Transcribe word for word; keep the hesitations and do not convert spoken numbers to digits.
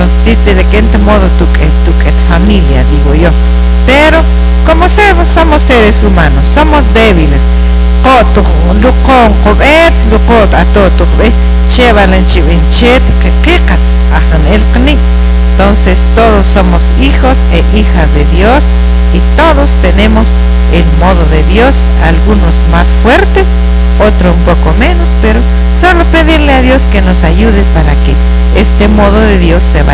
nos dice de qué modo tu que tu que familia, digo yo. Pero como sabemos, somos seres humanos, somos débiles. Entonces todos somos hijos e hijas de Dios y todos tenemos el modo de Dios, algunos más fuerte, otros un poco menos, pero solo pedirle a Dios que nos ayude para que este modo de Dios se vaya